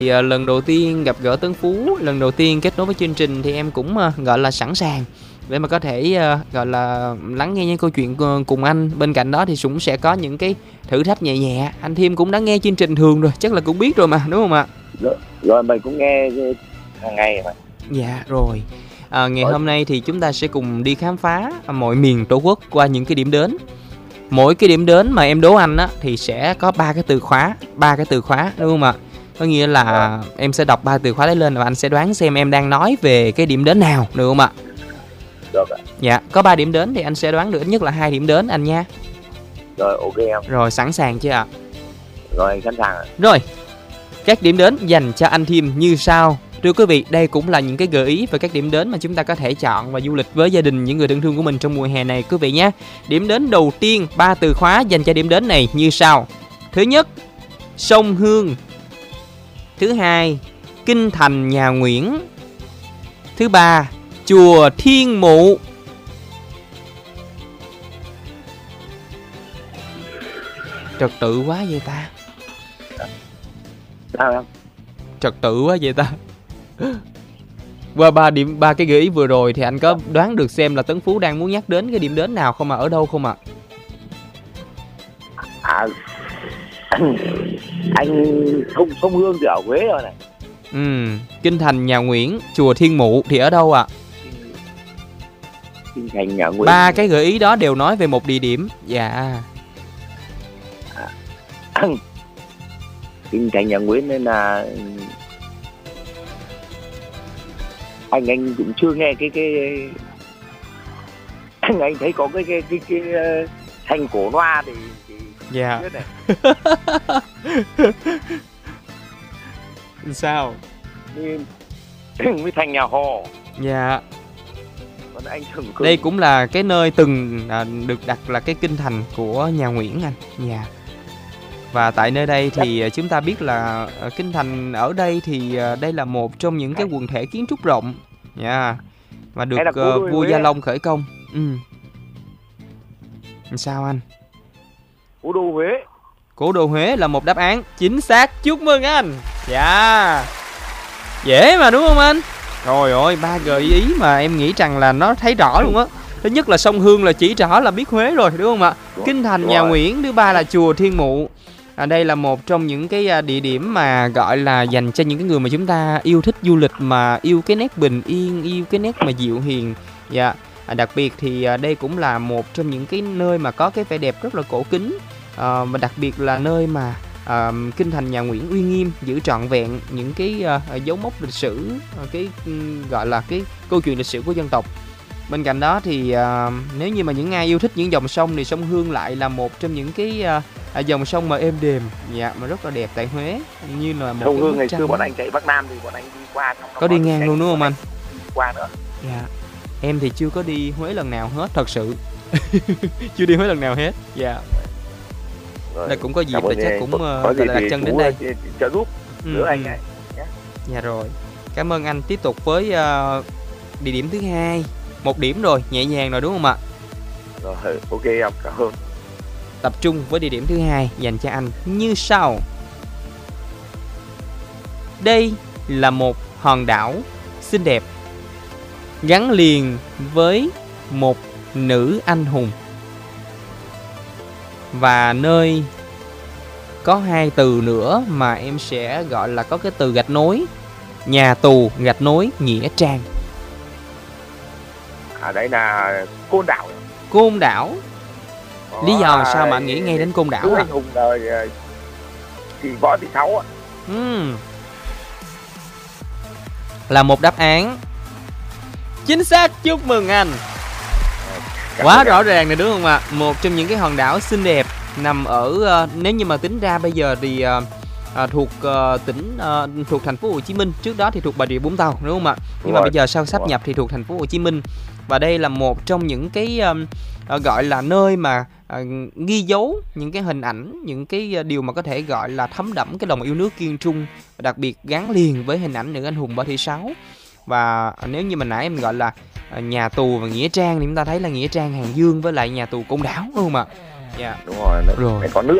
Thì, lần đầu tiên gặp gỡ Tấn Phú, lần đầu tiên kết nối với chương trình thì em cũng, gọi là, sẵn sàng để mà có thể, gọi là, lắng nghe những câu chuyện, cùng anh. Bên cạnh đó thì cũng sẽ có những cái thử thách nhẹ nhẹ. Anh Thiêm cũng đã nghe chương trình thường rồi, chắc là cũng biết rồi mà, đúng không ạ? Rồi mình cũng nghe hàng ngày mà. Dạ, rồi. Ngày hôm nay thì chúng ta sẽ cùng đi khám phá mọi miền Tổ quốc qua những cái điểm đến. Mỗi cái điểm đến mà em đố anh á thì sẽ có 3 cái từ khóa, đúng không ạ? Có nghĩa là em sẽ đọc 3 từ khóa đấy lên và anh sẽ đoán xem em đang nói về cái điểm đến nào, được không ạ? Được ạ. Dạ, có 3 điểm đến thì anh sẽ đoán được ít nhất là 2 điểm đến anh nha. Rồi, ok em. Rồi, sẵn sàng chưa ạ? Rồi, anh sẵn sàng ạ. Rồi, các điểm đến dành cho anh Thiêm như sau. Thưa quý vị, đây cũng là những cái gợi ý về các điểm đến mà chúng ta có thể chọn và du lịch với gia đình, những người thân thương của mình trong mùa hè này quý vị nhé. Điểm đến đầu tiên, 3 từ khóa dành cho điểm đến này như sau. Thứ nhất, sông Hương. Thứ hai, kinh thành nhà Nguyễn. Thứ ba, chùa Thiên Mụ. Trật tự quá vậy ta. Sao em? Trật tự quá vậy ta. Qua ba cái gợi ý vừa rồi thì anh có đoán được xem là Tấn Phú đang muốn nhắc đến cái điểm đến nào không ạ? Ở đâu không ạ? Anh sông Hương thì ở Huế rồi này. Kinh thành nhà Nguyễn, chùa Thiên Mụ thì ở đâu ạ? Kinh thành nhà Nguyễn. 3 cái gợi ý đó đều nói về một địa điểm. Dạ. Kinh thành nhà Nguyễn nên là anh cũng chưa nghe cái anh thấy có cái thành cổ loa thì dạ. biết này. Sao? Mới thành nhà Hồ. Dạ. Còn anh đây cũng là cái nơi từng được đặt là cái kinh thành của nhà Nguyễn anh. Dạ. Và tại nơi đây thì chúng ta biết là kinh thành ở đây thì đây là một trong những cái quần thể kiến trúc rộng. Dạ. Và được vua Gia Long khởi công. Sao anh? Cố đô Huế. Cố đô Huế là một đáp án chính xác. Chúc mừng anh. Dạ. Dễ mà đúng không anh? Rồi ôi, 3 gợi ý mà em nghĩ rằng là nó thấy rõ luôn á. Thứ nhất là sông Hương là chỉ rõ là biết Huế rồi đúng không ạ? Kinh thành nhà Nguyễn. Thứ ba là chùa Thiên Mụ. Đây là một trong những cái địa điểm mà gọi là dành cho những cái người mà chúng ta yêu thích du lịch, mà yêu cái nét bình yên, yêu cái nét mà dịu hiền. Dạ. Đặc biệt thì đây cũng là một trong những cái nơi mà có cái vẻ đẹp rất là cổ kính. Và đặc biệt là nơi mà kinh thành nhà Nguyễn uy nghiêm, giữ trọn vẹn những cái dấu mốc lịch sử, cái gọi là cái câu chuyện lịch sử của dân tộc. Bên cạnh đó thì nếu như mà những ai yêu thích những dòng sông thì sông Hương lại là một trong những cái dòng sông mà êm đềm, dạ, mà rất là đẹp tại Huế, như là một sông Hương ngày xưa bọn anh chạy Bắc Nam thì bọn anh đi qua trong có đi ngang luôn đúng không anh? Đi qua nữa. Dạ. Em thì chưa có đi Huế lần nào hết thật sự. Chưa đi Huế lần nào hết. Dạ. Rồi, đây cũng có dịp là chắc cũng đặt chân đến đây trợ giúp nữa anh này. Dạ rồi. Cảm ơn anh. Tiếp tục với địa điểm thứ hai. 1 điểm rồi, nhẹ nhàng rồi đúng không ạ? Rồi, ok em, cảm ơn. Tập trung với địa điểm thứ hai dành cho anh như sau. Đây là một hòn đảo xinh đẹp gắn liền với một nữ anh hùng. Và nơi có 2 từ nữa mà em sẽ gọi là có cái từ gạch nối. Nhà tù gạch nối Nghĩa Trang. Đấy là Côn Đảo. Côn Đảo. Lý do sao mà anh nghĩ ngay đến Côn Đảo anh hùng đời thì Võ Thị Sáu ạ. Là một đáp án chính xác. Chúc mừng anh. Quá rõ ràng này đúng không ạ? Một trong những cái hòn đảo xinh đẹp nằm ở nếu như mà tính ra bây giờ thì thuộc thuộc thành phố Hồ Chí Minh. Trước đó thì thuộc Bà Rịa Vũng Tàu đúng không ạ? Nhưng mà bây giờ sau sáp nhập thì thuộc thành phố Hồ Chí Minh. Và đây là một trong những cái gọi là nơi mà ghi dấu những cái hình ảnh, những cái điều mà có thể gọi là thấm đẫm cái lòng yêu nước kiên trung, đặc biệt gắn liền với hình ảnh nữ anh hùng Võ Thị Sáu. Và nếu như mà nãy em gọi là nhà tù và Nghĩa Trang thì chúng ta thấy là Nghĩa Trang Hàng Dương với lại nhà tù Côn Đảo đúng không ạ? Dạ. Đúng rồi. Rồi. Có nước